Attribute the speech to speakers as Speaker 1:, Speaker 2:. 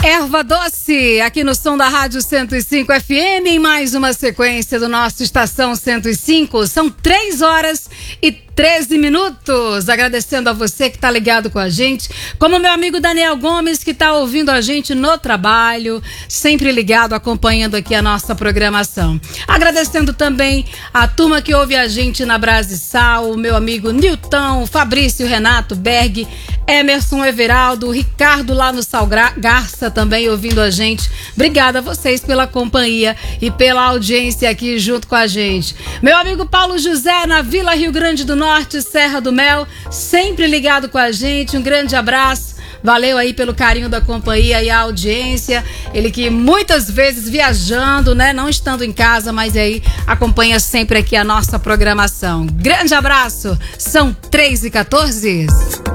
Speaker 1: Erva Doce, aqui no som da Rádio 105 FM, em mais uma sequência do nosso Estação 105. São 3h13. Agradecendo a você que está ligado com a gente, como meu amigo Daniel Gomes, que está ouvindo a gente no trabalho, sempre ligado, acompanhando aqui a nossa programação. Agradecendo também a turma que ouve a gente na Brasissal, o meu amigo Nilton, Fabrício, Renato, Berg, Emerson, Everaldo, Ricardo lá no Sal Garça também ouvindo a gente. Obrigada a vocês pela companhia e pela audiência aqui junto com a gente. Meu amigo Paulo José na Vila Rio Grande do Norte, Serra do Mel, sempre ligado com a gente. Um grande abraço. Valeu aí pelo carinho da companhia e a audiência. Ele que muitas vezes viajando, né? Não estando em casa, mas aí acompanha sempre aqui a nossa programação. Grande abraço. São 3h14.